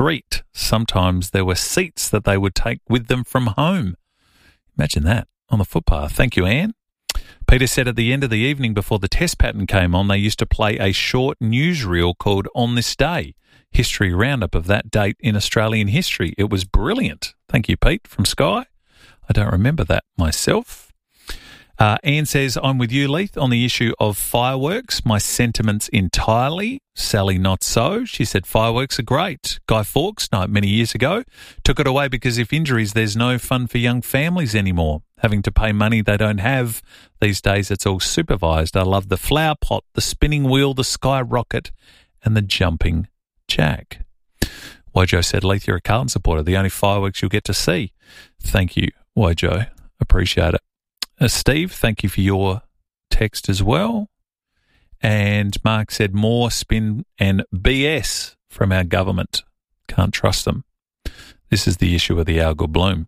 street. Sometimes there were seats that they would take with them from home. Imagine that on the footpath. Thank you, Anne. Peter said at the end of the evening before the test pattern came on, they used to play a short newsreel called On This Day, history roundup of that date in Australian history. It was brilliant. Thank you, Pete, from Sky. I don't remember that myself. Anne says, I'm with you, Leith, on the issue of fireworks. My sentiments entirely. Sally, not so. She said fireworks are great. Guy Fawkes, many years ago, took it away because if injuries, there's no fun for young families anymore. Having to pay money they don't have. These days it's all supervised. I love the flower pot, the spinning wheel, the skyrocket and the jumping jack. Wojo said, Leith, you're a Carlton supporter. The only fireworks you'll get to see. Thank you, Wojo. Appreciate it. Steve, thank you for your text as well. And Mark said more spin and BS from our government. Can't trust them. This is the issue of the Al Bloom.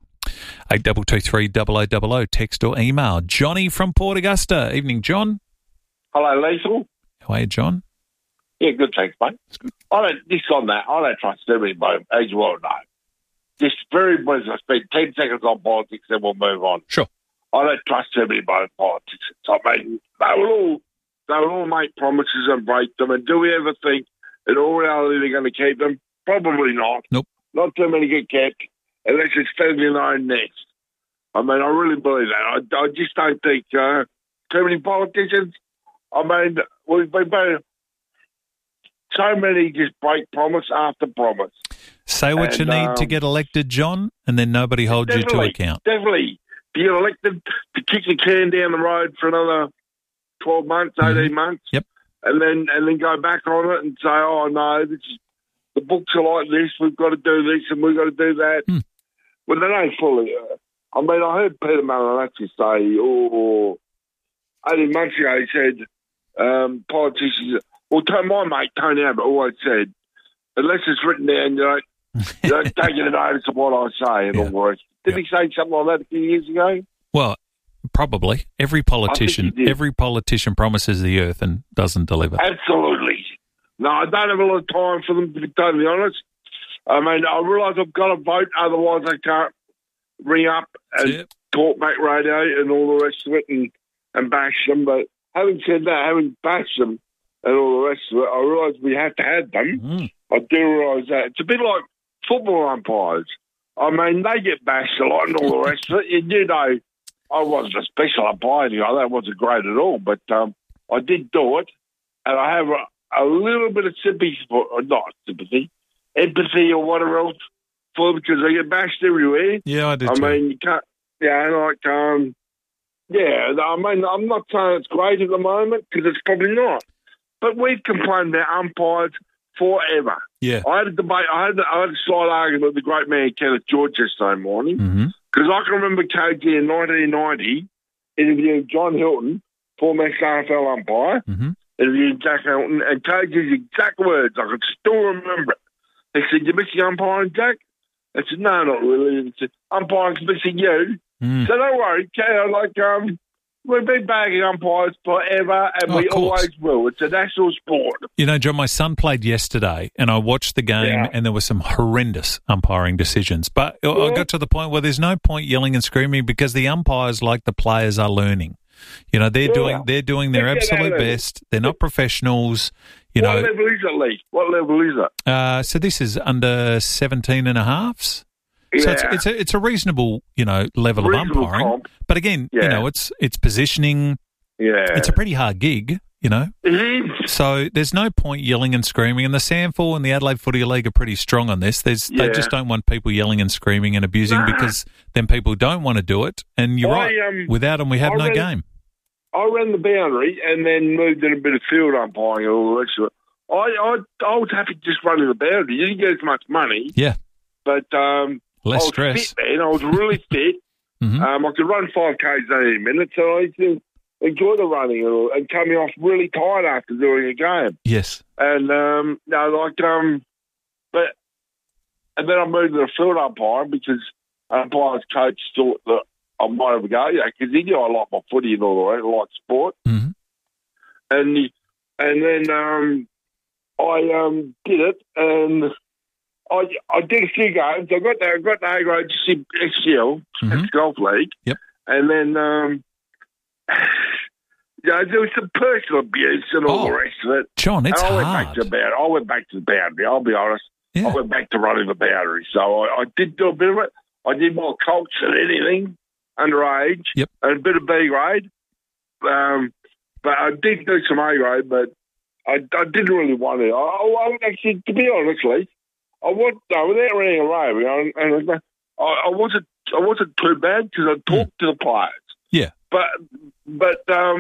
8223 0000, text or email. Johnny from Port Augusta. Evening, John. Hello, Liesl. How are you, John? Yeah, good, thanks, mate. I don't trust everybody, as you well know. Just very briefly, I spend 10 seconds on politics, then we'll move on. Sure. I don't trust everybody in politics. I mean, they will all make promises and break them. And do we ever think in all reality they're going to keep them? Probably not. Nope. Not too many get kept unless it's fed in their own nest. I mean, I really believe that. I just don't think too many politicians. I mean, we've been so many just break promise after promise. Say what you need to get elected, John, and then nobody holds you to account. Definitely. Be elected to kick the can down the road for another 12 months, 18 months. Yep. And then go back on it and say, oh, no, the books are like this, we've got to do this and we've got to do that. Well, they don't fully. I mean, I heard Peter Malinacci say, 18 months ago, he said, politicians, my mate Tony Abbott always said, unless it's written down, you don't take any notice of what I say and all the rest. Did he say something like that a few years ago? Well, probably. Every politician promises the earth and doesn't deliver. Absolutely. No, I don't have a lot of time for them, to be totally honest. I mean, I realise I've got to vote, otherwise I can't ring up and talk back radio and all the rest of it and bash them. But having said that, having bashed them and all the rest of it, I realise we have to have them. I do realise that. It's a bit like football umpires. I mean, they get bashed a lot and all the rest of it. You know, I wasn't a special umpire, that wasn't great at all, but I did do it, and I have a little bit of empathy or whatever else for them because they get bashed everywhere. Yeah, I did I mean, you can't, I mean, I'm not saying it's great at the moment because it's probably not, but we've complained about umpires forever. Yeah. I had a debate. I had a slight argument with the great man Kenneth George yesterday morning because I can remember KG in 1990 interviewing John Hilton, former XFL umpire, interviewing Jack Hilton, and KG's exact words, I can still remember it. He said, "You're missing umpiring, Jack?" I said, "No, not really." He said, "Umpiring's missing you." So don't worry, we've been bagging umpires forever, and we always will. It's a national sport. You know, John, my son played yesterday, and I watched the game, and there were some horrendous umpiring decisions. But I got to the point where there's no point yelling and screaming because the umpires, like the players, are learning. You know, they're doing their absolute best. They're not professionals. What level is it, Lee? What level is it? So this is under 17 and a halves. So it's a reasonable, level of umpiring. Comp. But again, it's positioning. Yeah. It's a pretty hard gig, It is. So there's no point yelling and screaming. And the SANFL and the Adelaide Footy League are pretty strong on this. They just don't want people yelling and screaming and abusing because then people don't want to do it. And you're right. Without them, we have no game. I ran the boundary and then moved in a bit of field umpiring and all the rest of it. I was happy just running the boundary. You didn't get as much money. Yeah. But less I was stress. fit, man. I was really fit. I could run 5Ks in 80 minutes, so I used to enjoy the running and coming off really tired after doing a game. Yes. And, and then I moved to the field umpire because umpire's coach thought that I might have a go, because he knew I like my footy and all that, I like sport. And then I did it, and I did a few games. I got the A grade XGL, Golf League. Yep. And then, there was some personal abuse and all the rest of it. John, it's hard. I went back to the boundary, I'll be honest. Yeah. I went back to running the boundary. So I did do a bit of it. I did more Colts than anything, underage, and a bit of B grade. But I did do some A grade, but I didn't really want it. I actually, to be honest, Lee, without running away, and I wasn't too bad because I talked to the players. Yeah. But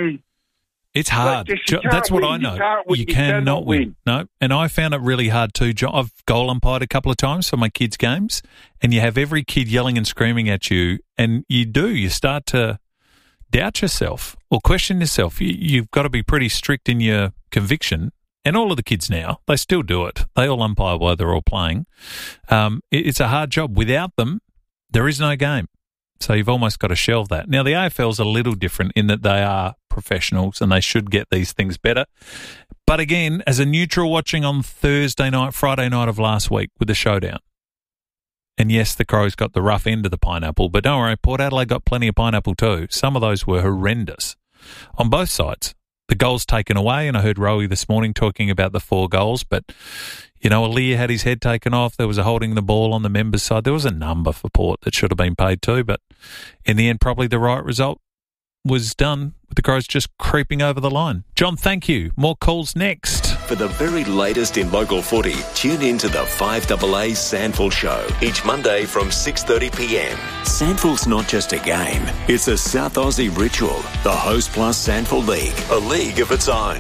it's hard. That's what I know. You cannot win. No, and I found it really hard too, John. I've goal umpired a couple of times for my kids' games, and you have every kid yelling and screaming at you, and you start to doubt yourself or question yourself. You've got to be pretty strict in your conviction. And all of the kids now, they still do it. They all umpire while they're all playing. It's a hard job. Without them, there is no game. So you've almost got to shelve that. Now, the AFL's a little different in that they are professionals and they should get these things better. But again, as a neutral watching on Thursday night, Friday night of last week with the showdown, and yes, the Crows got the rough end of the pineapple, but don't worry, Port Adelaide got plenty of pineapple too. Some of those were horrendous on both sides. The goals taken away, and I heard Rowie this morning talking about the 4 goals, but, Aaliyah had his head taken off. There was a holding the ball on the members' side. There was a number for Port that should have been paid too, but in the end, probably the right result was done with the Crows just creeping over the line. John, thank you. More calls next. For the very latest in local footy, tune in to the 5AA Sandful Show each Monday from 6:30pm. Sandful's not just a game, it's a South Aussie ritual. The Host Plus Sandful League, a league of its own.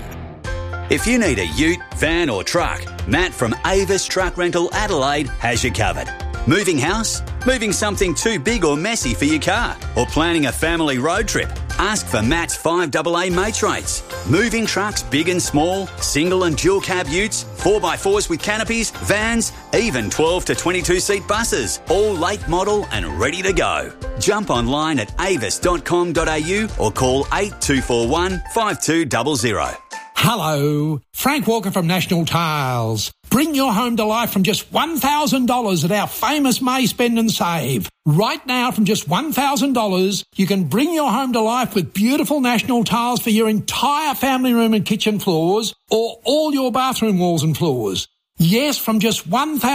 If you need a ute, van or truck, Matt from Avis Truck Rental Adelaide has you covered. Moving house? Moving something too big or messy for your car? Or planning a family road trip? Ask for Matt's 5AA mates rates. Moving trucks big and small, single and dual cab utes, 4x4s with canopies, vans, even 12 to 22 seat buses, all late model and ready to go. Jump online at avis.com.au or call 8241 5200. Hello, Frank Walker from National Tiles. Bring your home to life from just $1,000 at our famous May Spend and Save. Right now, from just $1,000, you can bring your home to life with beautiful National Tiles for your entire family room and kitchen floors or all your bathroom walls and floors. Yes, from just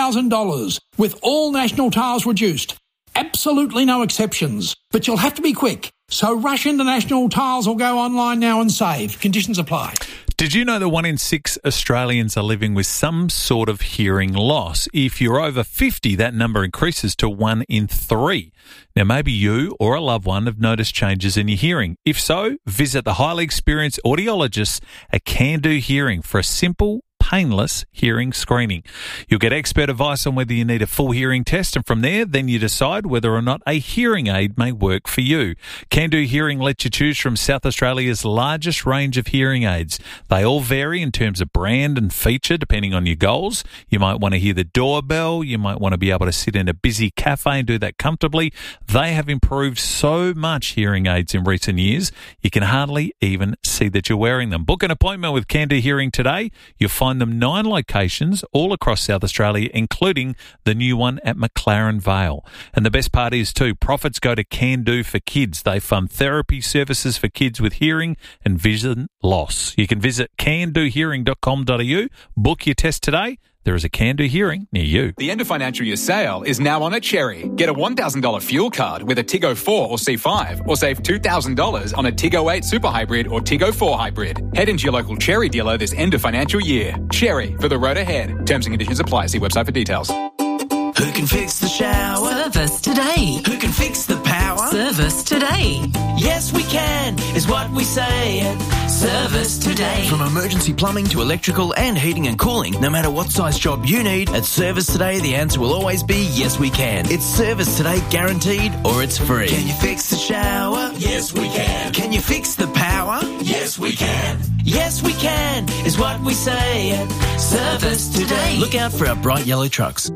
$1,000 with all National Tiles reduced. Absolutely no exceptions. But you'll have to be quick. So rush into National Tiles or go online now and save. Conditions apply. Did you know that 1 in 6 Australians are living with some sort of hearing loss? If you're over 50, that number increases to 1 in 3. Now, maybe you or a loved one have noticed changes in your hearing. If so, visit the highly experienced audiologists at Can Do Hearing for a simple, painless hearing screening. You'll get expert advice on whether you need a full hearing test, and from there, then you decide whether or not a hearing aid may work for you. Can Do Hearing lets you choose from South Australia's largest range of hearing aids. They all vary in terms of brand and feature depending on your goals. You might want to hear the doorbell. You might want to be able to sit in a busy cafe and do that comfortably. They have improved so much, hearing aids, in recent years, you can hardly even see that you're wearing them. Book an appointment with Can Do Hearing today. You'll find them 9 locations all across South Australia, including the new one at McLaren Vale. And the best part is too, profits go to Can Do for Kids. They fund therapy services for kids with hearing and vision loss. You can visit candohearing.com.au, book your test today. There is a Can Do Hearing near you. The end of financial year sale is now on at Cherry. Get a $1,000 fuel card with a Tiggo 4 or C5, or save $2,000 on a Tiggo 8 Super Hybrid or Tiggo 4 Hybrid. Head into your local Cherry dealer this end of financial year. Cherry, for the road ahead. Terms and conditions apply. See website for details. Who can fix the shower? Service today. Who can fix the power? Service today. Yes, we can, is what we say at Service Today. From emergency plumbing to electrical and heating and cooling, no matter what size job you need, at Service Today, the answer will always be yes, we can. It's Service Today guaranteed, or it's free. Can you fix the shower? Yes, we can. Can you fix the power? Yes, we can. Yes, we can, is what we say at Service Today. Look out for our bright yellow trucks.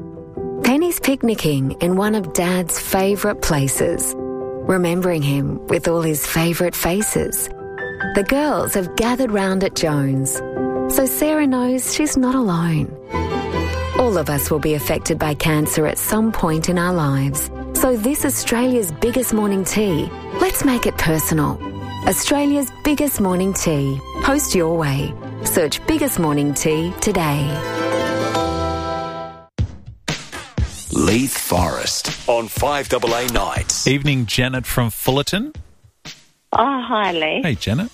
Penny's picnicking in one of Dad's favourite places, remembering him with all his favourite faces. The girls have gathered round at Jones, so Sarah knows she's not alone. All of us will be affected by cancer at some point in our lives. So this Australia's biggest morning tea, let's make it personal. Australia's biggest morning tea. Post your way. Search Biggest Morning Tea today. Leith Forest on 5AA Nights. Evening, Janet from Fullerton. Oh, hi, Lee. Hey, Janet.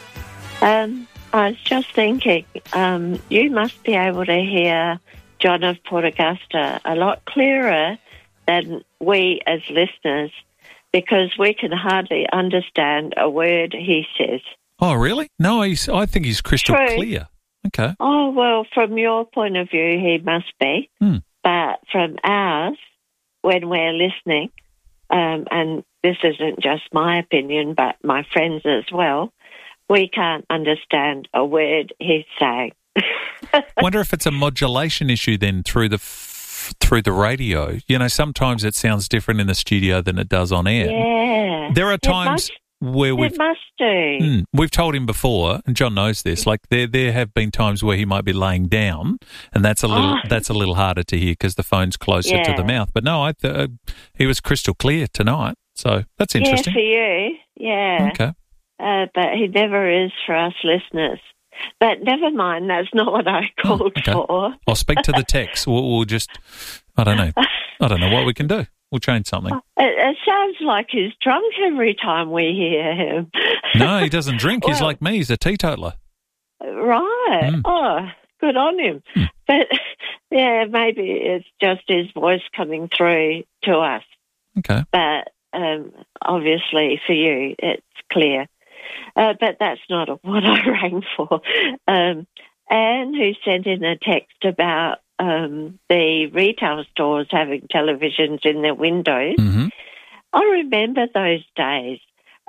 I was just thinking, you must be able to hear John of Port Augusta a lot clearer than we as listeners, because we can hardly understand a word he says. Oh, really? No, I think he's crystal clear. Okay. Oh, well, from your point of view, he must be. But from ours, when we're listening, and this isn't just my opinion, but my friends as well, we can't understand a word he's saying. Wonder if it's a modulation issue then through the radio. You know, sometimes it sounds different in the studio than it does on air. Yeah. There are times where it must do. We've told him before, and John knows this. Like there have been times where he might be laying down, and that's a little harder to hear because the phone's closer to the mouth. But no, he was crystal clear tonight, so that's interesting. Yeah, for you, yeah. Okay. But he never is for us listeners. But never mind, that's not what I called for. I'll speak to the text. We'll just, I don't know what we can do. We'll change something. It sounds like he's drunk every time we hear him. No, he doesn't drink. He's like me. He's a teetotaler. Right. Oh, good on him. But, yeah, maybe it's just his voice coming through to us. Okay. But obviously for you, it's clear. But that's not what I rang for. Anne, who sent in a text about the retail stores having televisions in their windows. Mm-hmm. I remember those days.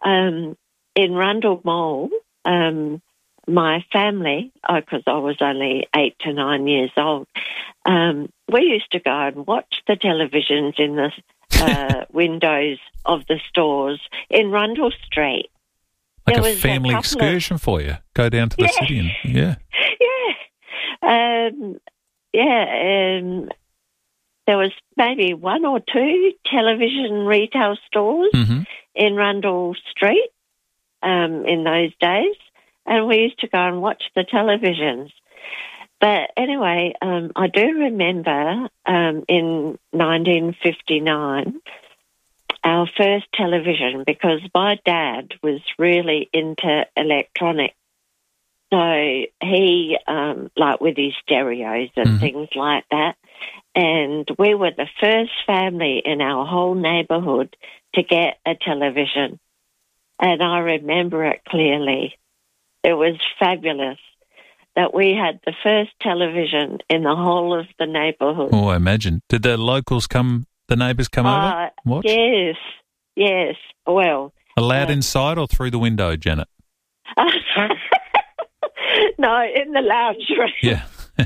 In Rundle Mall, my family, because I was only 8 to 9 years old, we used to go and watch the televisions in the windows of the stores in Rundle Street. Like a family excursion for you. Go down to the city and, there was maybe 1 or 2 television retail stores in Rundle Street in those days, and we used to go and watch the televisions. But anyway, I do remember in 1959, our first television, because my dad was really into electronics. So he, like with his stereos and things like that, and we were the first family in our whole neighbourhood to get a television. And I remember it clearly. It was fabulous that we had the first television in the whole of the neighbourhood. Oh, I imagine. Did the locals come, the neighbours come over? Watch? Yes. Well. Allowed inside or through the window, Janet? No, in the lounge room. Yeah.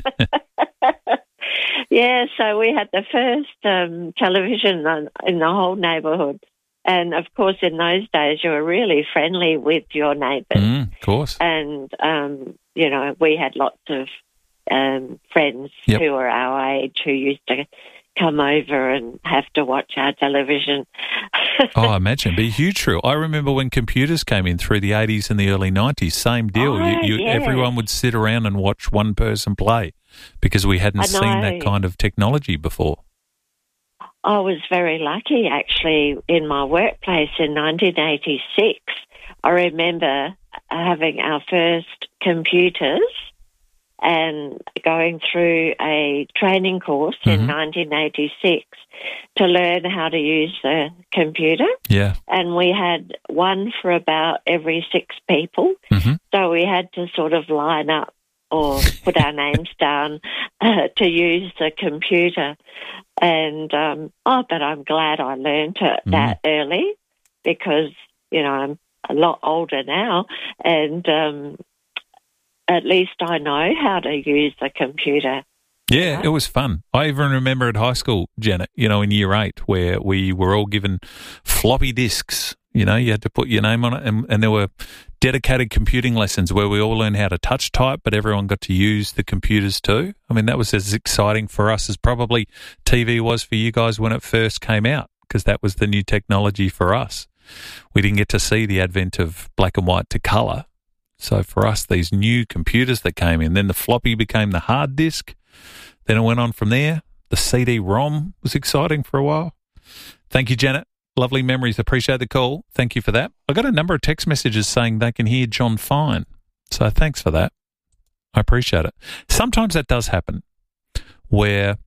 Yeah, so we had the first television in the whole neighbourhood. And, of course, in those days, you were really friendly with your neighbours. Of course. And, you know, we had lots of friends who were our age who used to come over and have to watch our television. Oh, I imagine. It'd be a huge thrill. I remember when computers came in through the 80s and the early 90s, same deal. Everyone would sit around and watch one person play because we hadn't seen that kind of technology before. I was very lucky, actually, in my workplace in 1986. I remember having our first computers and going through a training course in 1986 to learn how to use the computer. Yeah. And we had one for about every 6 people. So we had to sort of line up or put our names down to use the computer. And, but I'm glad I learned it that early because, you know, I'm a lot older now and at least I know how to use the computer. Yeah, it was fun. I even remember at high school, Janet, you know, in year 8, where we were all given floppy disks, You know, you had to put your name on it, and there were dedicated computing lessons where we all learned how to touch type, but everyone got to use the computers too. I mean, that was as exciting for us as probably TV was for you guys when it first came out, because that was the new technology for us. We didn't get to see the advent of black and white to colour. So for us, these new computers that came in, then the floppy became the hard disk. Then it went on from there. The CD-ROM was exciting for a while. Thank you, Janet. Lovely memories. Appreciate the call. Thank you for that. I got a number of text messages saying they can hear John fine. So thanks for that. I appreciate it. Sometimes that does happen where,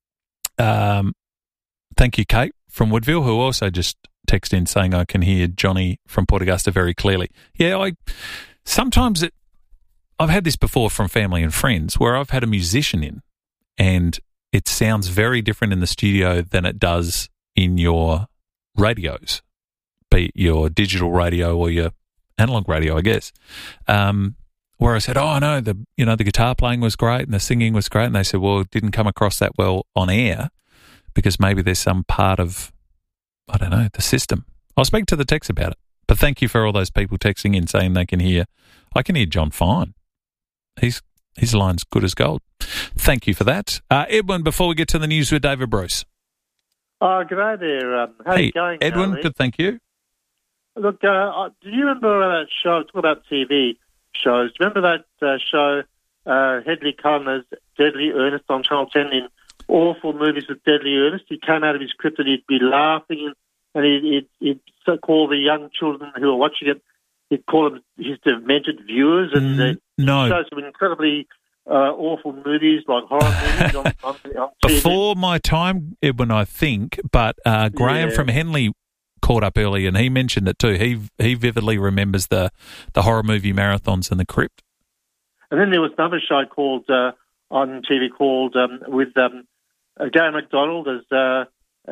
thank you, Kate from Woodville, who also just texted in saying I can hear Johnny from Port Augusta very clearly. Yeah, sometimes I've had this before from family and friends where I've had a musician in and it sounds very different in the studio than it does in your radios, be it your digital radio or your analog radio, I guess. Where I said, oh, no, the guitar playing was great and the singing was great. And they said, well, it didn't come across that well on air because maybe there's some part of, I don't know, the system. I'll speak to the text about it. But thank you for all those people texting in saying I can hear John fine. His line's good as gold. Thank you for that. Edwin, before we get to the news with David Bruce. Oh, g'day there. How are you going, Edwin? Harley? Good, thank you. Look, do you remember that show, talk about TV shows, do you remember that show, Hedley Cullen's Deadly Ernest on Channel 10 in Awful Movies with Deadly Ernest? He came out of his crypt and he'd be laughing and he'd call the young children who were watching it, he'd call them his demented viewers and no. show some incredibly awful movies like horror movies on TV. Before my time, Edwin, I think, but Graham from Henley caught up early and he mentioned it too. He vividly remembers the horror movie marathons in the crypt. And then there was another show called on TV called with Gary McDonald as the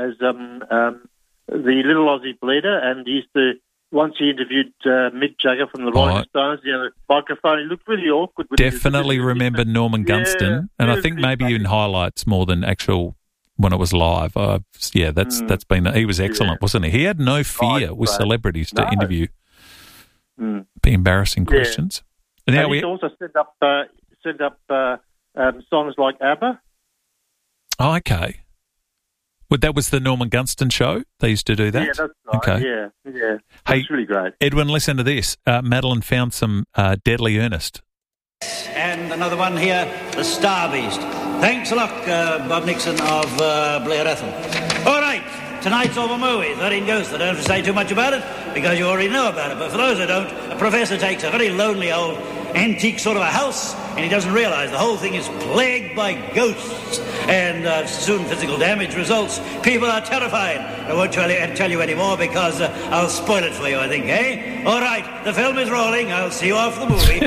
little Aussie bleeder, and he used to. Once he interviewed Mick Jagger from the Rolling Stones, the microphone, he looked really awkward. Definitely remember Norman Gunston, and I think maybe in highlights more than actual when it was live. That's been. He was excellent, wasn't he? He had no fear with celebrities to interview. Be embarrassing questions. And he also set up songs like ABBA. Oh, okay. Well, that was the Norman Gunston show? They used to do that? Yeah, that's right. Okay. Yeah. Hey, it's really great. Edwin, listen to this. Madeline found some Deadly Ernest. And another one here, the Star Beast. Thanks a lot, Bob Nixon of Blair Ethel. All right, tonight's over movie, 13 Ghosts. I don't have to say too much about it because you already know about it. But for those who don't, a professor takes a very lonely old antique sort of a house and he doesn't realise the whole thing is plagued by ghosts and soon physical damage results. People are terrified. I won't tell you any more because I'll spoil it for you, I think, eh? All right, the film is rolling. I'll see you off the movie.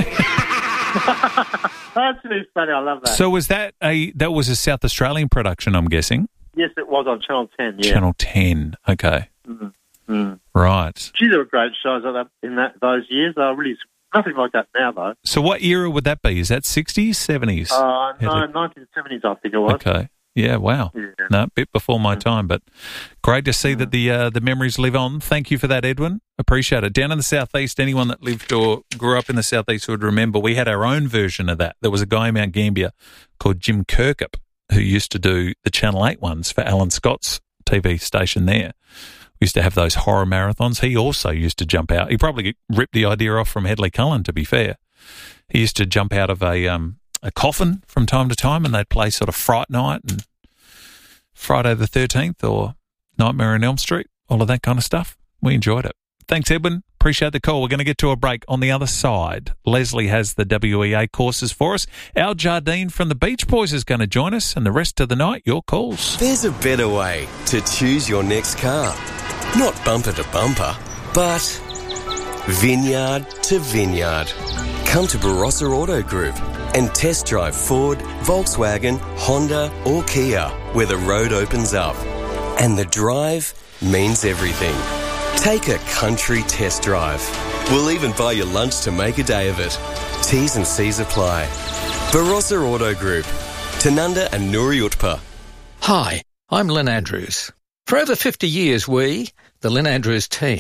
That's really funny. I love that. So was that was a South Australian production, I'm guessing? Yes, it was on Channel 10, yeah. Channel 10, okay. Right. Gee, there were great shows like that in those years. Really nothing like that now, though. So what era would that be? Is that 60s, 70s? No, 1970s, I think it was. Okay. Yeah, wow. Yeah. No, a bit before my time, but great to see that the memories live on. Thank you for that, Edwin. Appreciate it. Down in the southeast, anyone that lived or grew up in the southeast would remember we had our own version of that. There was a guy in Mount Gambier called Jim Kirkup who used to do the Channel 8 ones for Alan Scott's TV station there. We used to have those horror marathons. He also used to jump out. He probably ripped the idea off from Hedley Cullen, to be fair. He used to jump out of a coffin from time to time and they'd play sort of Fright Night and Friday the 13th or Nightmare on Elm Street, all of that kind of stuff. We enjoyed it. Thanks, Edwin. Appreciate the call. We're going to get to a break. On the other side, Leslie has the WEA courses for us. Al Jardine from the Beach Boys is going to join us, and the rest of the night, your calls. There's a better way to choose your next car. Not bumper to bumper, but vineyard to vineyard. Come to Barossa Auto Group and test drive Ford, Volkswagen, Honda or Kia, where the road opens up. And the drive means everything. Take a country test drive. We'll even buy you lunch to make a day of it. T's and C's apply. Barossa Auto Group. Tanunda and Noori Utpa. Hi, I'm Lynn Andrews. For over 50 years, we, the Lynn Andrews team,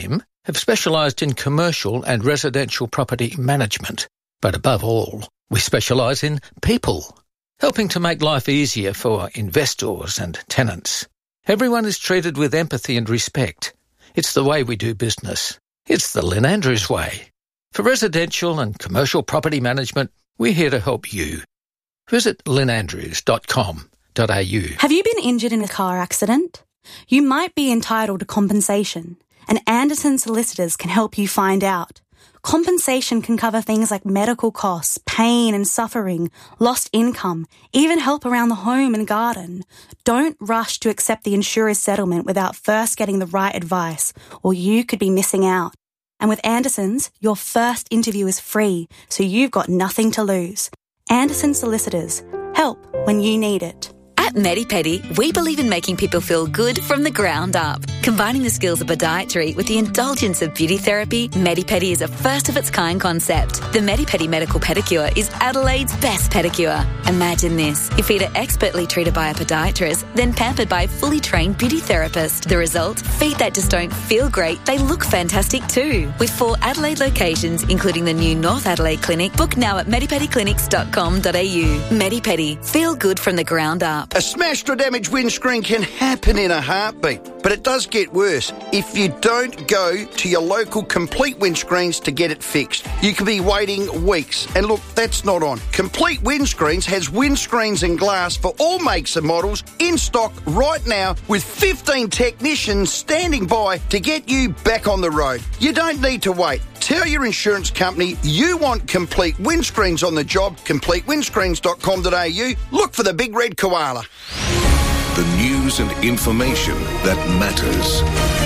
have specialised in commercial and residential property management. But above all, we specialise in people, helping to make life easier for investors and tenants. Everyone is treated with empathy and respect. It's the way we do business. It's the Lynn Andrews way. For residential and commercial property management, we're here to help you. Visit lynnandrews.com.au. Have you been injured in a car accident? You might be entitled to compensation, and Anderson Solicitors can help you find out. Compensation can cover things like medical costs, pain and suffering, lost income, even help around the home and garden. Don't rush to accept the insurer's settlement without first getting the right advice, or you could be missing out. And with Anderson's, your first interview is free, so you've got nothing to lose. Anderson Solicitors. Help when you need it. At MediPedi, we believe in making people feel good from the ground up. Combining the skills of podiatry with the indulgence of beauty therapy, MediPedi is a first-of-its-kind concept. The MediPedi Medical Pedicure is Adelaide's best pedicure. Imagine this. Your feet are expertly treated by a podiatrist, then pampered by a fully trained beauty therapist. The result? Feet that just don't feel great, they look fantastic too. With 4 Adelaide locations, including the new North Adelaide Clinic, book now at medipediclinics.com.au. MediPedi. Feel good from the ground up. A smashed or damaged windscreen can happen in a heartbeat, but it does get worse if you don't go to your local Complete Windscreens to get it fixed. You could be waiting weeks, and look, that's not on. Complete Windscreens has windscreens and glass for all makes and models in stock right now with 15 technicians standing by to get you back on the road. You don't need to wait. Tell your insurance company you want Complete Windscreens on the job. CompleteWindscreens.com.au. Look for the big red koala. The news and information that matters.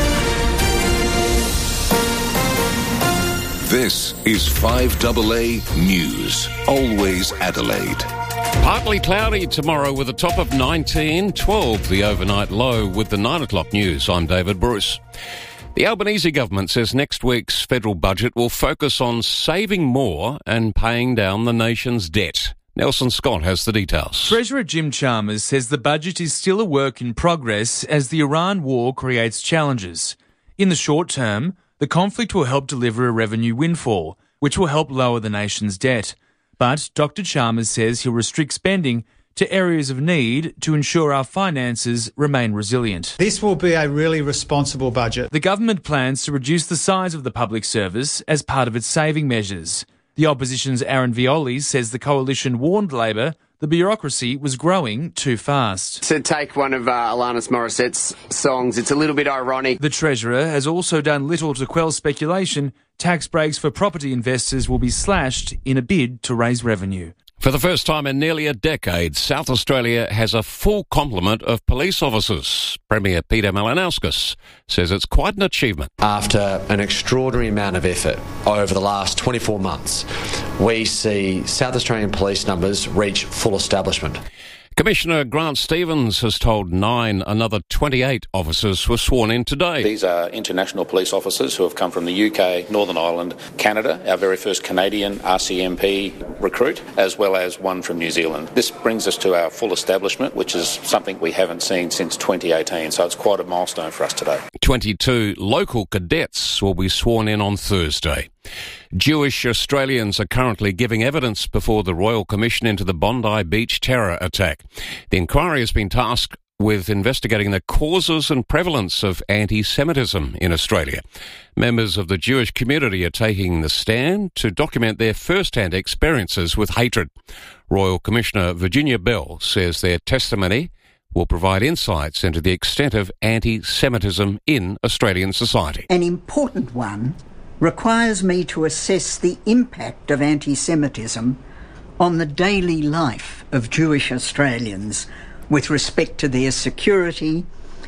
This is 5AA News. Always Adelaide. Partly cloudy tomorrow with a top of 19, 12 the overnight low with the 9 o'clock news. I'm David Bruce. The Albanese government says next week's federal budget will focus on saving more and paying down the nation's debt. Nelson Scott has the details. Treasurer Jim Chalmers says the budget is still a work in progress as the Iran war creates challenges. In the short term, the conflict will help deliver a revenue windfall, which will help lower the nation's debt. But Dr. Chalmers says he'll restrict spending to areas of need to ensure our finances remain resilient. This will be a really responsible budget. The government plans to reduce the size of the public service as part of its saving measures. The opposition's Aaron Violi says the coalition warned Labor the bureaucracy was growing too fast. To take one of Alanis Morissette's songs, it's a little bit ironic. The Treasurer has also done little to quell speculation. Tax breaks for property investors will be slashed in a bid to raise revenue. For the first time in nearly a decade, South Australia has a full complement of police officers. Premier Peter Malinauskas says it's quite an achievement. After an extraordinary amount of effort over the last 24 months, we see South Australian police numbers reach full establishment. Commissioner Grant Stevens has told Nine another 28 officers were sworn in today. These are international police officers who have come from the UK, Northern Ireland, Canada, our very first Canadian RCMP recruit, as well as one from New Zealand. This brings us to our full establishment, which is something we haven't seen since 2018, so it's quite a milestone for us today. 22 local cadets will be sworn in on Thursday. Jewish Australians are currently giving evidence before the Royal Commission into the Bondi Beach terror attack. The inquiry has been tasked with investigating the causes and prevalence of anti-Semitism in Australia. Members of the Jewish community are taking the stand to document their first-hand experiences with hatred. Royal Commissioner Virginia Bell says their testimony will provide insights into the extent of anti-Semitism in Australian society. An important one requires me to assess the impact of anti-Semitism on the daily life of Jewish Australians with respect to their security,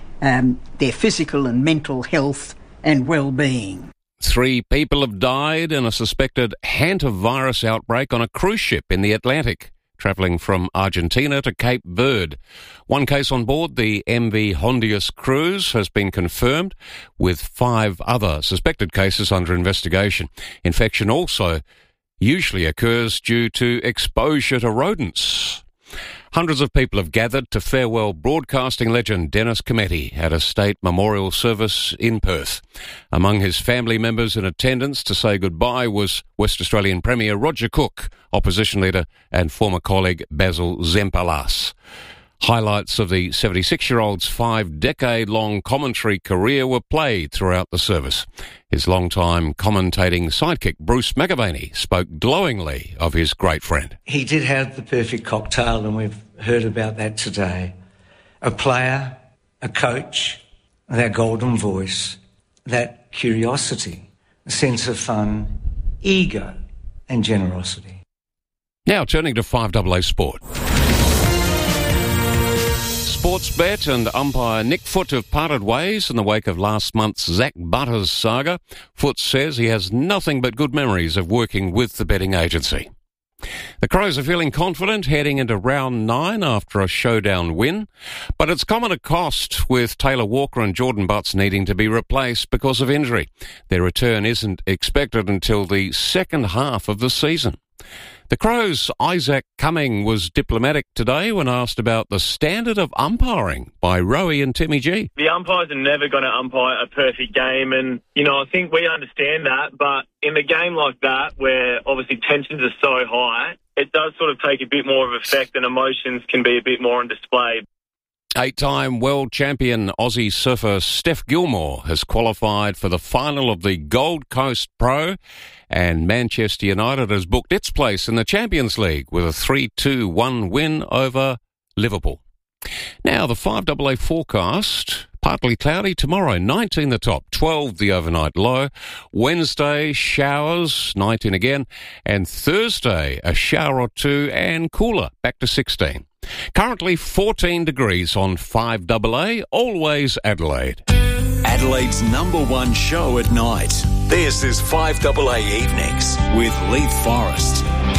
their physical and mental health and well-being. 3 people have died in a suspected hantavirus outbreak on a cruise ship in the Atlantic, travelling from Argentina to Cape Verde. One case on board the MV Hondius cruise has been confirmed, with 5 other suspected cases under investigation. Infection also usually occurs due to exposure to rodents. Hundreds of people have gathered to farewell broadcasting legend Dennis Cometti at a state memorial service in Perth. Among his family members in attendance to say goodbye was West Australian Premier Roger Cook, Opposition Leader and former colleague Basil Zempilas. Highlights of the 76-year-old's 5-decade-long commentary career were played throughout the service. His long-time commentating sidekick, Bruce McAvaney, spoke glowingly of his great friend. He did have the perfect cocktail, and we've heard about that today. A player, a coach, that golden voice, that curiosity, a sense of fun, ego and generosity. Now turning to 5AA Sport. Sportsbet and umpire Nick Foot have parted ways in the wake of last month's Zach Butters saga. Foot says he has nothing but good memories of working with the betting agency. The Crows are feeling confident heading into round 9 after a showdown win, but it's come at a cost, with Taylor Walker and Jordan Butts needing to be replaced because of injury. Their return isn't expected until the second half of the season. The Crows' Isaac Cumming was diplomatic today when asked about the standard of umpiring by Rowie and Timmy G. The umpires are never going to umpire a perfect game, and, I think we understand that, but in a game like that, where obviously tensions are so high, it does sort of take a bit more of effect and emotions can be a bit more on display. 8-time world champion Aussie surfer Steph Gilmore has qualified for the final of the Gold Coast Pro, and Manchester United has booked its place in the Champions League with a 3-2-1 win over Liverpool. Now, the 5AA forecast: partly cloudy tomorrow, 19 the top, 12 the overnight low. Wednesday, showers, 19 again. And Thursday, a shower or two and cooler, back to 16. Currently 14 degrees on 5AA, always Adelaide. Adelaide's #1 show at night. This is 5AA Evenings with Leith Forrest.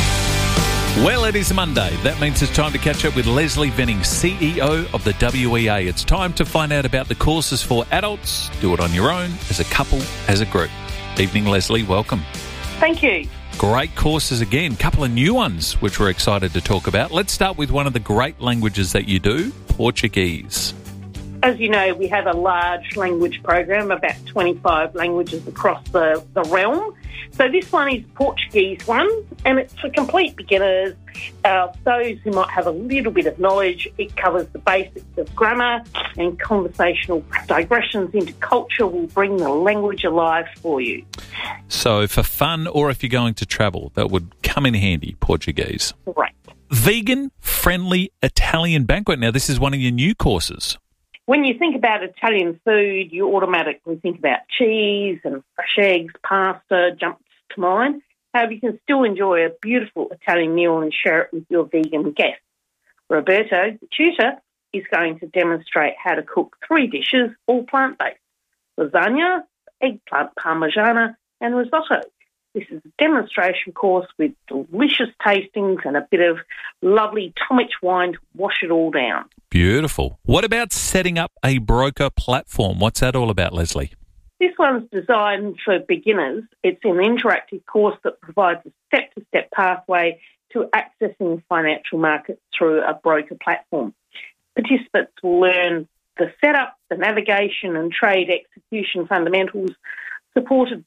Well, it is Monday. That means it's time to catch up with Leslie Venning, CEO of the WEA. It's time to find out about the courses for adults. Do it on your own, as a couple, as a group. Evening, Leslie. Welcome. Thank you. Great courses again. Couple of new ones, which we're excited to talk about. Let's start with one of the great languages that you do, Portuguese. As you know, we have a large language program, about 25 languages across the realm. So this one is Portuguese one, and it's for complete beginners. Those who might have a little bit of knowledge. It covers the basics of grammar and conversational digressions into culture will bring the language alive for you. So for fun, or if you're going to travel, that would come in handy, Portuguese. Right. Vegan-friendly Italian banquet. Now, this is one of your new courses. When you think about Italian food, you automatically think about cheese and fresh eggs, pasta jumps to mind. However, you can still enjoy a beautiful Italian meal and share it with your vegan guests. Roberto, the tutor, is going to demonstrate how to cook 3 dishes, all plant-based: lasagna, eggplant parmigiana, and risotto. This is a demonstration course with delicious tastings and a bit of lovely Tomich wine to wash it all down. Beautiful. What about setting up a broker platform? What's that all about, Leslie? This one's designed for beginners. It's an interactive course that provides a step-to-step pathway to accessing financial markets through a broker platform. Participants will learn the setup, the navigation and trade execution fundamentals, supported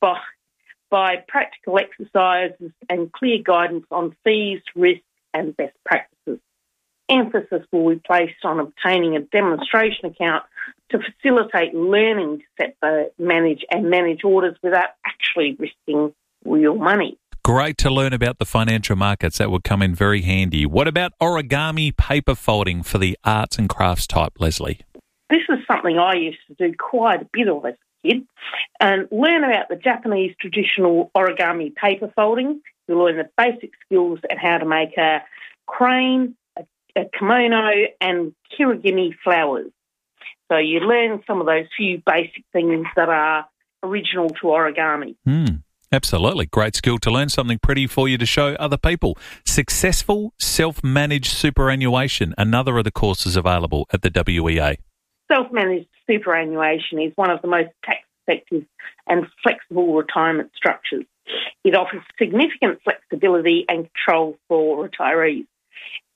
by practical exercises and clear guidance on fees, risk and best practices. Emphasis will be placed on obtaining a demonstration account to facilitate learning to manage orders without actually risking real money. Great to learn about the financial markets. That would come in very handy. What about origami paper folding for the arts and crafts type, Leslie? This is something I used to do quite a bit of as a kid, and learn about the Japanese traditional origami paper folding. You'll learn the basic skills and how to make a crane, a kimono and kirigami flowers. So you learn some of those few basic things that are original to origami. Absolutely. Great skill to learn, something pretty for you to show other people. Successful self-managed superannuation, another of the courses available at the WEA. Self-managed superannuation is one of the most tax-effective and flexible retirement structures. It offers significant flexibility and control for retirees.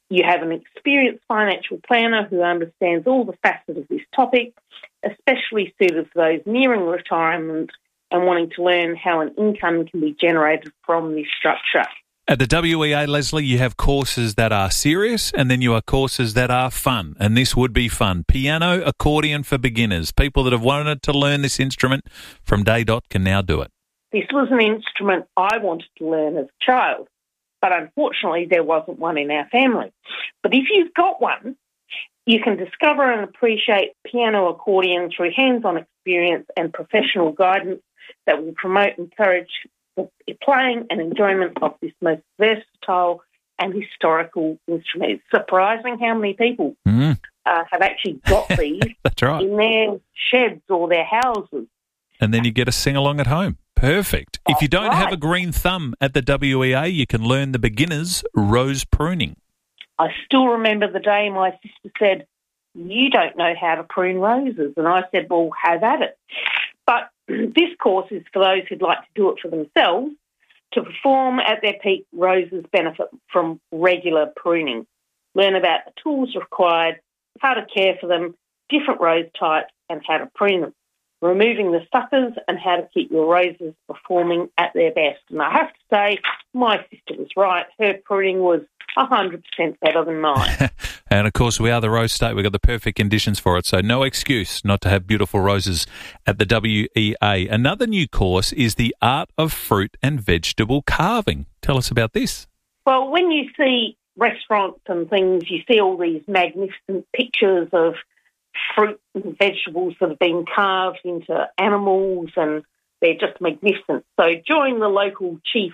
You have an experienced financial planner who understands all the facets of this topic, especially suited for those nearing retirement and wanting to learn how an income can be generated from this structure. At the WEA, Leslie, you have courses that are serious and then you have courses that are fun, and this would be fun. Piano, accordion for beginners. People that have wanted to learn this instrument from day dot can now do it. This was an instrument I wanted to learn as a child, but unfortunately there wasn't one in our family. But if you've got one, you can discover and appreciate piano accordion through hands-on experience and professional guidance that will promote and encourage the playing and enjoyment of this most versatile and historical instrument. It's surprising how many people have actually got these That's right. in their sheds or their houses. And then you get a sing-along at home. Perfect. If you don't have a green thumb at the WEA, you can learn the beginner's rose pruning. I still remember the day my sister said, "You don't know how to prune roses." And I said, "Well, have at it." But this course is for those who'd like to do it for themselves. To perform at their peak, roses benefit from regular pruning. Learn about the tools required, how to care for them, different rose types, and how to prune them. Removing the suckers and how to keep your roses performing at their best. And I have to say, my sister was right. Her pruning was 100% better than mine. And, of course, we are the Rose State. We've got the perfect conditions for it, so no excuse not to have beautiful roses at the WEA. Another new course is the Art of Fruit and Vegetable Carving. Tell us about this. Well, when you see restaurants and things, you see all these magnificent pictures of fruit and vegetables that have been carved into animals, and they're just magnificent. So join the local chief,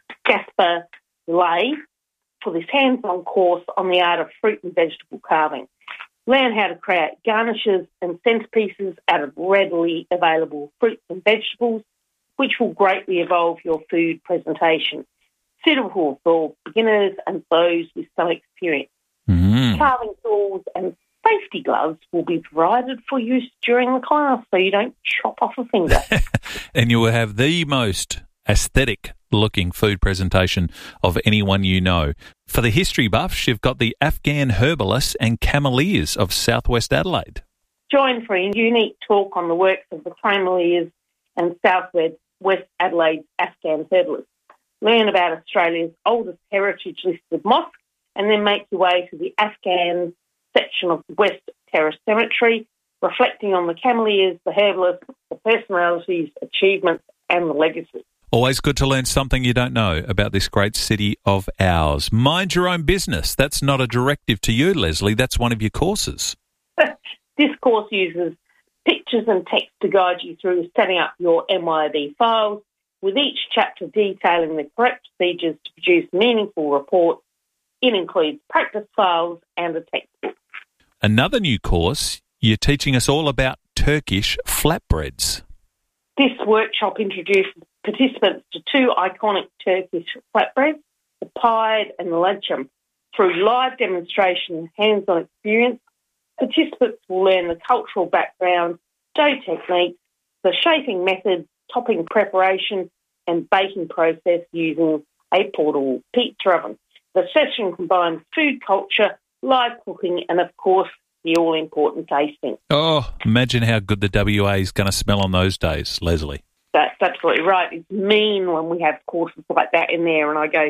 Jasper Lay, for this hands-on course on the art of fruit and vegetable carving. Learn how to create garnishes and centerpieces out of readily available fruits and vegetables, which will greatly evolve your food presentation. Suitable for beginners and those with some experience. Carving tools and safety gloves will be provided for use during the class so you don't chop off a finger. And you will have the most aesthetic-looking food presentation of anyone you know. For the history buffs, you've got the Afghan herbalists and cameleers of southwest Adelaide. Join for a unique talk on the works of the cameleers and southwest Adelaide's Afghan herbalists. Learn about Australia's oldest heritage-listed mosque and then make your way to the Afghan section of the West Terrace Cemetery, reflecting on the cameleers, the herbalists, the personalities, achievements and the legacy. Always good to learn something you don't know about this great city of ours. Mind your own business. That's not a directive to you, Leslie. That's one of your courses. This course uses pictures and text to guide you through setting up your MYOB files, with each chapter detailing the correct procedures to produce meaningful reports. It includes practice files and a textbook. Another new course, you're teaching us all about Turkish flatbreads. This workshop introduces participants to two iconic Turkish flatbreads, the pied and the lachim. Through live demonstration and hands-on experience, participants will learn the cultural background, dough techniques, the shaping methods, topping preparation and baking process using a portable pizza oven. The session combines food culture, live cooking and, of course, the all-important tasting. Oh, imagine how good the WA is going to smell on those days, Leslie. That's absolutely right. It's mean when we have courses like that in there and I go,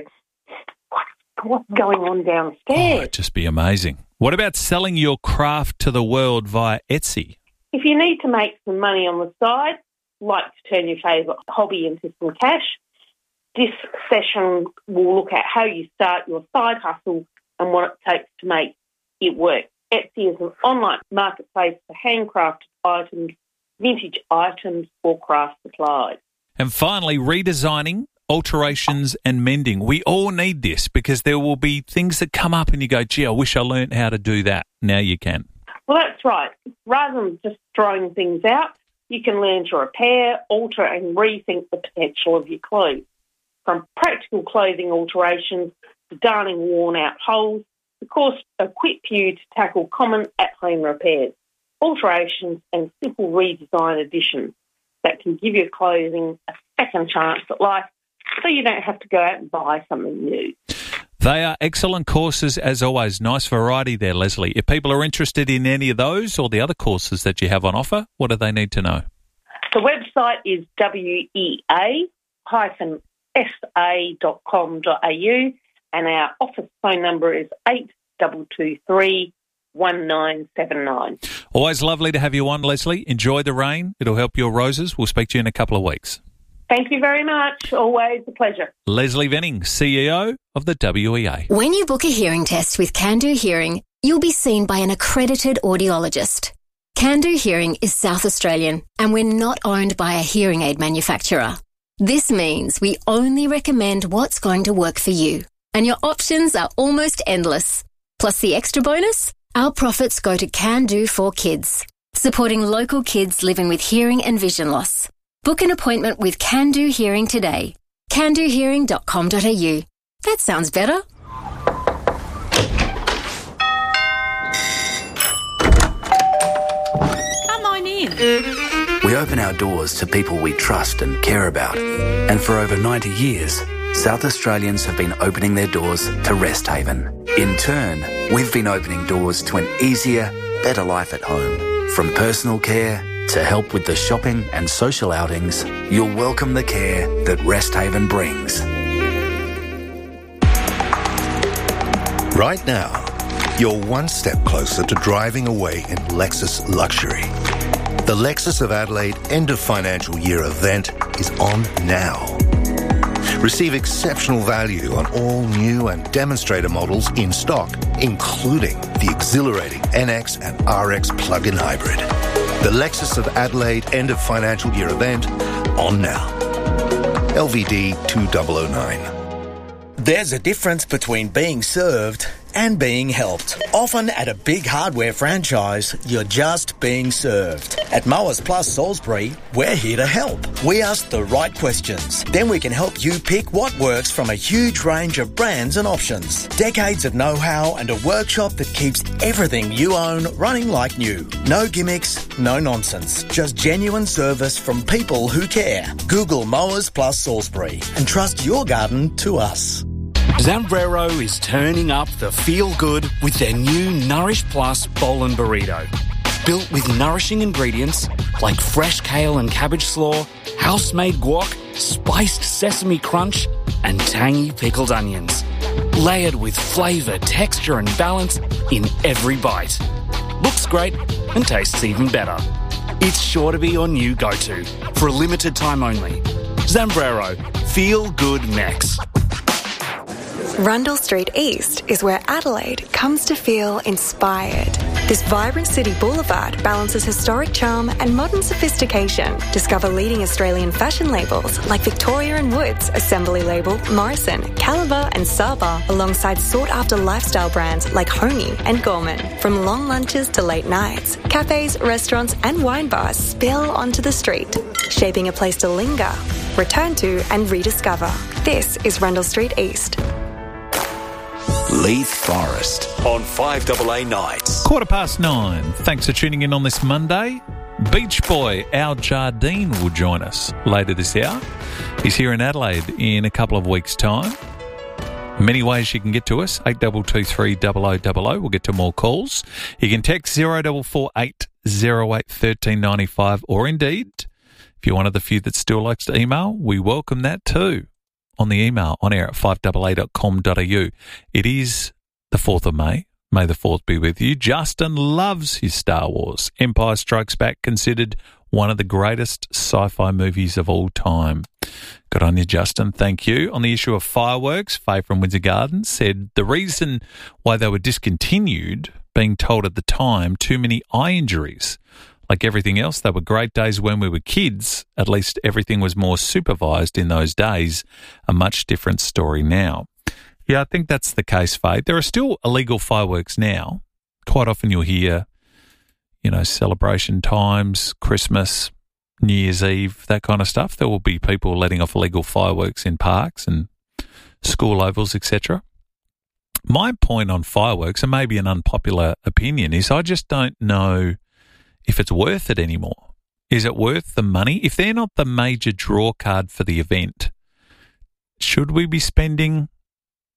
what's going on downstairs? Oh, it'd just be amazing. What about selling your craft to the world via Etsy? If you need to make some money on the side, like to turn your favourite hobby into some cash, this session will look at how you start your side hustle and what it takes to make it work. Etsy is an online marketplace for handcrafted items, vintage items or craft supplies. And finally, redesigning, alterations and mending. We all need this because there will be things that come up and you go, gee, I wish I learned how to do that. Now you can. Well, that's right. Rather than just throwing things out, you can learn to repair, alter and rethink the potential of your clothes. From practical clothing alterations to darning worn-out holes, the course equips you to tackle common at-home repairs, alterations and simple redesign additions that can give your clothing a second chance at life so you don't have to go out and buy something new. They are excellent courses, as always. Nice variety there, Leslie. If people are interested in any of those or the other courses that you have on offer, what do they need to know? The website is wea-sa.com.au and our office phone number is 8223-1979. Always lovely to have you on, Leslie. Enjoy the rain. It'll help your roses. We'll speak to you in a couple of weeks. Thank you very much. Always a pleasure. Leslie Venning, CEO of the WEA. When you book a hearing test with Can-Do Hearing, you'll be seen by an accredited audiologist. Can-Do Hearing is South Australian, and we're not owned by a hearing aid manufacturer. This means we only recommend what's going to work for you, and your options are almost endless. Plus the extra bonus, our profits go to Can-Do for Kids, supporting local kids living with hearing and vision loss. Book an appointment with Can-Do Hearing today. candohearing.com.au. That sounds better. Come on in. We open our doors to people we trust and care about. And for over 90 years, South Australians have been opening their doors to Rest Haven. In turn, we've been opening doors to an easier, better life at home. From personal care to help with the shopping and social outings, you'll welcome the care that Rest Haven brings. Right now, you're one step closer to driving away in Lexus luxury. The Lexus of Adelaide End of Financial Year event is on now. Receive exceptional value on all new and demonstrator models in stock, including the exhilarating NX and RX plug-in hybrid. The Lexus of Adelaide End of Financial Year event on now. LVD 2009. There's a difference between being served and being helped. Often at a big hardware franchise, you're just being served. At Mowers Plus Salisbury, we're here to help. We ask the right questions. Then we can help you pick what works from a huge range of brands and options. Decades of know-how and a workshop that keeps everything you own running like new. No gimmicks, no nonsense. Just genuine service from people who care. Google Mowers Plus Salisbury and trust your garden to us. Zambrero is turning up the feel-good with their new Nourish Plus Bowl and Burrito. Built with nourishing ingredients like fresh kale and cabbage slaw, house-made guac, spiced sesame crunch, and tangy pickled onions. Layered with flavour, texture and balance in every bite. Looks great and tastes even better. It's sure to be your new go-to for a limited time only. Zambrero. Feel good Mex. Rundle Street East is where Adelaide comes to feel inspired. This vibrant city boulevard balances historic charm and modern sophistication. Discover leading Australian fashion labels like Victoria & Woods, Assembly Label, Morrison, Caliber and Saba, alongside sought-after lifestyle brands like Homey and Gorman. From long lunches to late nights, cafes, restaurants and wine bars spill onto the street, shaping a place to linger, return to and rediscover. This is Rundle Street East. Leith Forest on 5AA Nights. 9:15. Thanks for tuning in on this Monday. Beach Boy Al Jardine will join us later this hour. He's here in Adelaide in a couple of weeks' time. Many ways you can get to us. 8223 0000. We'll get to more calls. You can text 0448 08 1395, or indeed, if you're one of the few that still likes to email, we welcome that too. On the email, on air at 5AA.com.au. It is the 4th of May. May the 4th be with you. Justin loves his Star Wars. Empire Strikes Back, considered one of the greatest sci-fi movies of all time. Good on you, Justin. Thank you. On the issue of fireworks, Faye from Windsor Gardens said the reason why they were discontinued, being told at the time, too many eye injuries. Like everything else, they were great days when we were kids. At least everything was more supervised in those days. A much different story now. Yeah, I think that's the case, Faye. There are still illegal fireworks now. Quite often you'll hear, celebration times, Christmas, New Year's Eve, that kind of stuff. There will be people letting off illegal fireworks in parks and school ovals, etc. My point on fireworks, and maybe an unpopular opinion, is I just don't know if it's worth it anymore. Is it worth the money? If they're not the major draw card for the event, should we be spending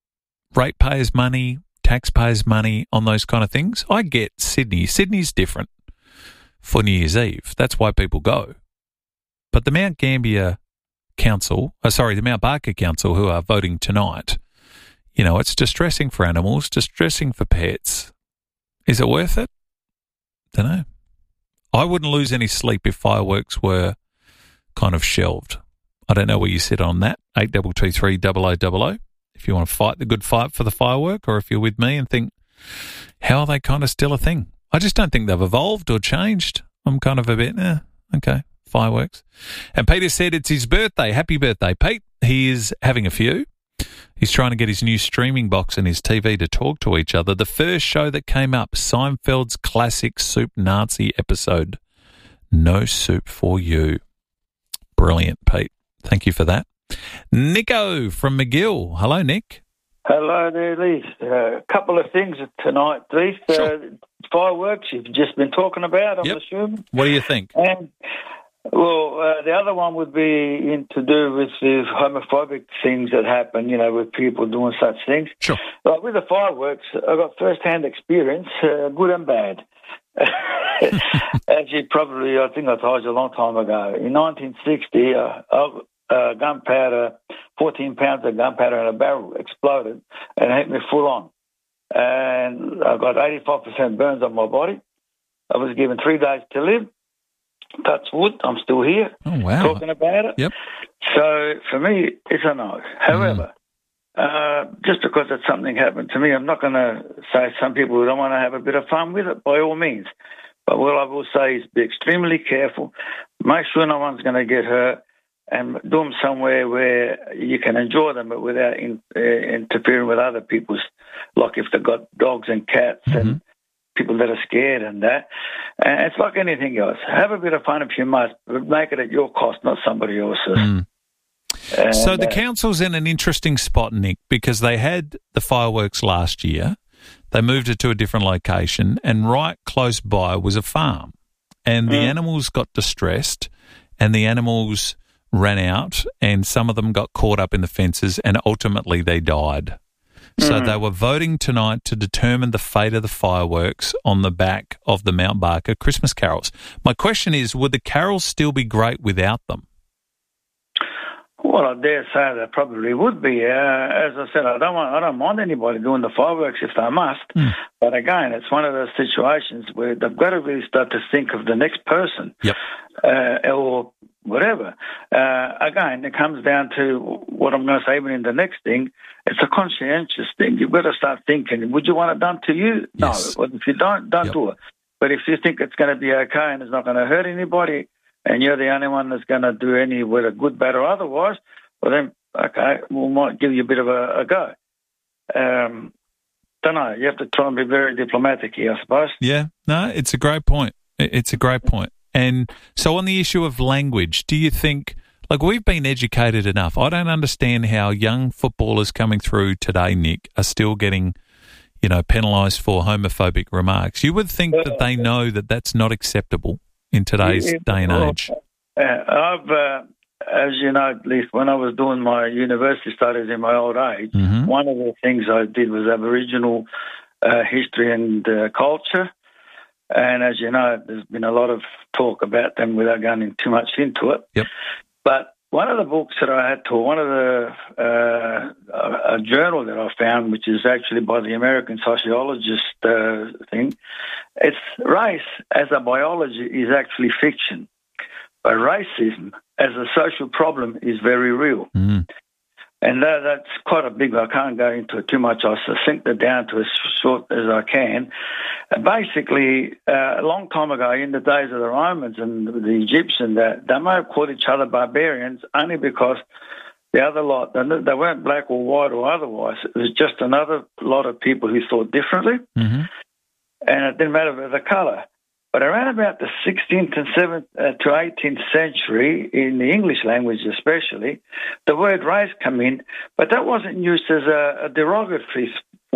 ratepayers' money, taxpayers' money on those kind of things. I get Sydney. Sydney's different for New Year's Eve. That's why people go. But the Mount Gambier Council, the Mount Barker Council, who are voting tonight, you know, it's distressing for animals, distressing for pets. Is it worth it? Don't know. I wouldn't lose any sleep if fireworks were kind of shelved. I don't know where you sit on that. 8223 0000. If you want to fight the good fight for the firework, or if you're with me and think, how are they kind of still a thing? I just don't think they've evolved or changed. I'm kind of a bit, okay, fireworks. And Peter said it's his birthday. Happy birthday, Pete. He is having a few. He's trying to get his new streaming box and his TV to talk to each other. The first show that came up, Seinfeld's classic Soup Nazi episode, No Soup for You. Brilliant, Pete. Thank you for that. Nico from McGill. Hello, Nick. Hello there, Lee. A couple of things tonight, Lee. Sure. Fireworks you've just been talking about, I'm assuming. What do you think? And, the other one would be to do with the homophobic things that happen, you know, with people doing such things. Sure. Like with the fireworks, I've got first-hand experience, good and bad. As you probably, I think I told you a long time ago, in 1960, gunpowder, 14 pounds of gunpowder in a barrel exploded and hit me full on. And I got 85% burns on my body. I was given 3 days to live. Touch wood, I'm still here. Oh, wow. Talking about it. Yep. So for me, it's a no. However, just because it's something happened to me, I'm not going to say some people don't want to have a bit of fun with it, by all means. But what I will say is be extremely careful. Make sure no one's going to get hurt, and do them somewhere where you can enjoy them, but without interfering with other people's, like if they've got dogs and cats and people that are scared and that. And it's like anything else. Have a bit of fun if you must, but make it at your cost, not somebody else's. So the council's in an interesting spot, Nick, because they had the fireworks last year. They moved it to a different location, and right close by was a farm. And the animals got distressed, and the animals ran out, and some of them got caught up in the fences, and ultimately they died. So they were voting tonight to determine the fate of the fireworks on the back of the Mount Barker Christmas carols. My question is, would the carols still be great without them? Well, I dare say they probably would be. As I said, I don't mind anybody doing the fireworks if they must. But again, it's one of those situations where they've got to really start to think of the next person, or whatever. Again, it comes down to what I'm going to say. Even in the next thing, it's a conscientious thing. You've got to start thinking: would you want it done to you? Yes. No. Well, if you don't do it. But if you think it's going to be okay and it's not going to hurt anybody, and you're the only one that's going to do any, whether good, bad, or otherwise, well then, okay, we might give you a bit of a go. Don't know. You have to try and be very diplomatic here, I suppose. Yeah, no, it's a great point. It's a great point. And so on the issue of language, do you think, like, we've been educated enough. I don't understand how young footballers coming through today, Nick, are still getting, you know, penalised for homophobic remarks. You would think that they know that that's not acceptable in today's day and age. I've, as you know, at least when I was doing my university studies in my old age, one of the things I did was Aboriginal history and culture. And as you know, there's been a lot of talk about them without going too much into it. Yep. But one of the books that I had one of the a journal that I found, which is actually by the American sociologist thing, it's race as a biology is actually fiction, but racism as a social problem is very real. And that's quite a big, I can't go into it too much. I'll succinct it down to as short as I can. Basically, a long time ago, in the days of the Romans and the Egyptians, they may have called each other barbarians only because the other lot, they weren't black or white or otherwise. It was just another lot of people who thought differently. And it didn't matter the colour. But around about the 16th and 7th to 18th century, in the English language especially, the word race came in, but that wasn't used as a derogatory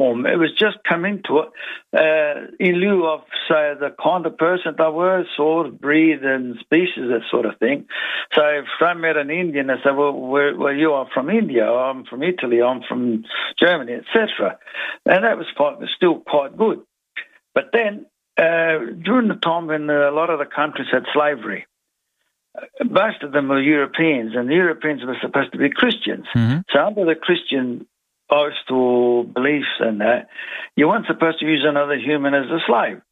form. It was just coming to it in lieu of, say, the kind of person they were, sort, breed and species, that sort of thing. So if I met an Indian and said, well, you are from India, or I'm from Italy, I'm from Germany, etc. And that was still quite good. But then, during the time when a lot of the countries had slavery, most of them were Europeans, and the Europeans were supposed to be Christians. Mm-hmm. So under the Christian oath or beliefs and that, you weren't supposed to use another human as a slave.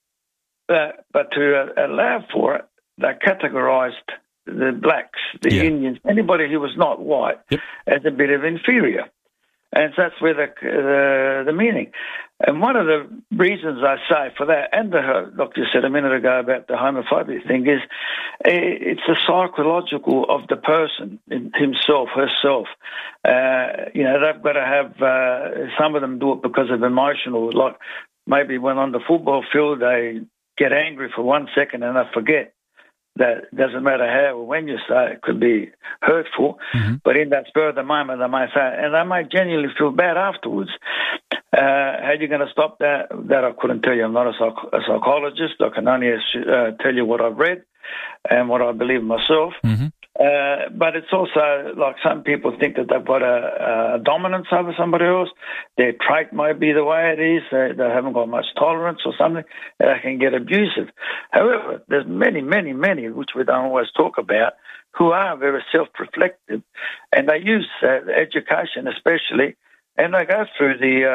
But to allow for it, they categorised the blacks, the Indians, anybody who was not white, as a bit of inferior. And so that's where the meaning. And one of the reasons I say for that, and the doctor said a minute ago about the homophobia thing, is it's the psychological of the person, himself, herself. They've got to have, some of them do it because of emotional, like maybe when on the football field they get angry for 1 second and they forget. That doesn't matter how or when you say it could be hurtful, but in that spur of the moment they may say it, and they may genuinely feel bad afterwards. How are you going to stop that? That I couldn't tell you. I'm not a psychologist. I can only tell you what I've read and what I believe myself. But it's also like some people think that they've got a dominance over somebody else. Their trait might be the way it is. They haven't got much tolerance or something. They can get abusive. However, there's many, many, many, which we don't always talk about, who are very self-reflective, and they use education especially, and they go through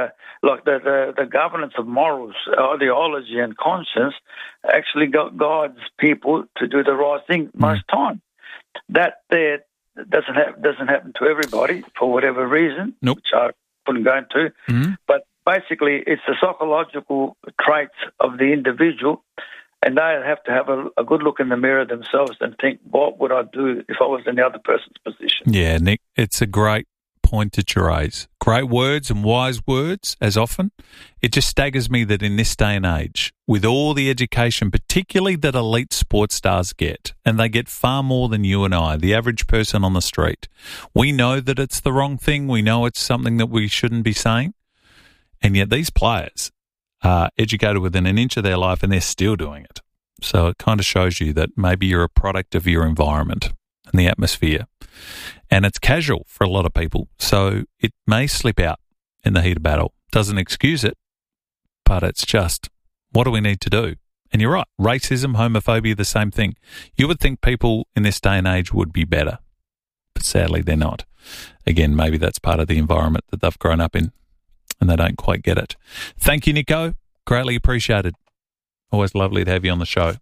the governance of morals, ideology and conscience actually guides people to do the right thing most times. That there doesn't happen to everybody for whatever reason, which I couldn't go into. But basically, it's the psychological traits of the individual, and they have to have a good look in the mirror themselves and think, what would I do if I was in the other person's position? Yeah, Nick, it's a great point that you raise. Great words and wise words, as often. It just staggers me that in this day and age, with all the education, particularly that elite sports stars get, and they get far more than you and I, the average person on the street, we know that it's the wrong thing. We know it's something that we shouldn't be saying. And yet these players are educated within an inch of their life and they're still doing it. So it kind of shows you that maybe you're a product of your environment and the atmosphere. And it's casual for a lot of people. So it may slip out in the heat of battle. Doesn't excuse it, but it's just, what do we need to do? And you're right. Racism, homophobia, the same thing. You would think people in this day and age would be better, but sadly they're not. Again, maybe that's part of the environment that they've grown up in and they don't quite get it. Thank you, Nico. Greatly appreciated. Always lovely to have you on the show.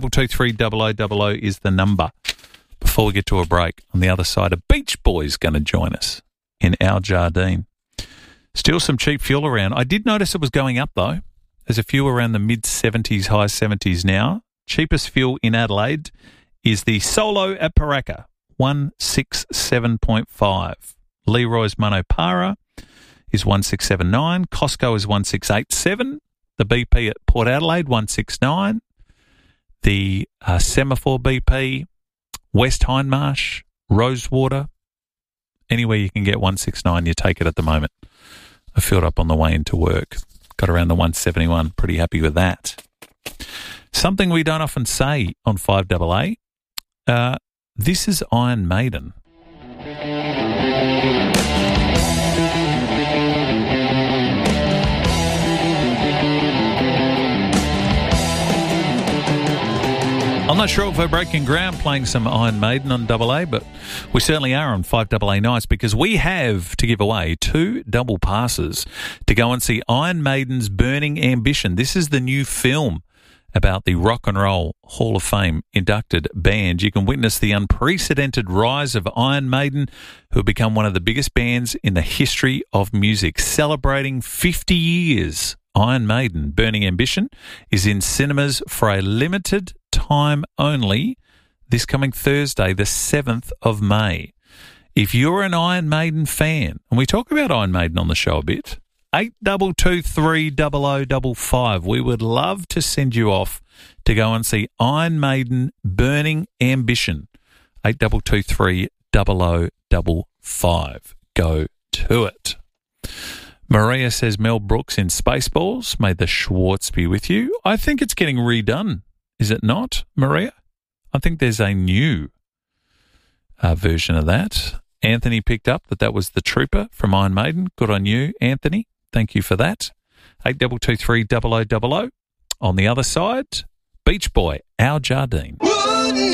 8223 is the number. Before we get to a break, on the other side, a Beach Boy's going to join us in Al Jardine. Still some cheap fuel around. I did notice it was going up, though. There's a few around the mid-70s, high 70s now. Cheapest fuel in Adelaide is the Solo at Paraka, 167.5. Leroy's Monopara is 1679. Costco is 1687. The BP at Port Adelaide, 169. The Semaphore BP, West Hindmarsh, Rosewater, anywhere you can get 169, you take it at the moment. I filled up on the way into work. Got around the 171. Pretty happy with that. Something we don't often say on 5AA. This is Iron Maiden. I'm not sure if we're breaking ground playing some Iron Maiden on AA, but we certainly are on 5AA nights because we have to give away 2 double passes to go and see Iron Maiden's Burning Ambition. This is the new film about the Rock and Roll Hall of Fame inducted band. You can witness the unprecedented rise of Iron Maiden, who have become one of the biggest bands in the history of music, celebrating 50 years. Iron Maiden, Burning Ambition, is in cinemas for a limited time only this coming Thursday, the 7th of May. If you're an Iron Maiden fan, and we talk about Iron Maiden on the show a bit, 82230055. We would love to send you off to go and see Iron Maiden Burning Ambition. 82230055. Go to it. Maria says Mel Brooks in Spaceballs. May the Schwartz be with you. I think it's getting redone, is it not, Maria? I think there's a new version of that. Anthony picked up that was the Trooper from Iron Maiden. Good on you, Anthony. Thank you for that. 8223 0000. On the other side, Beach Boy, Al Jardine.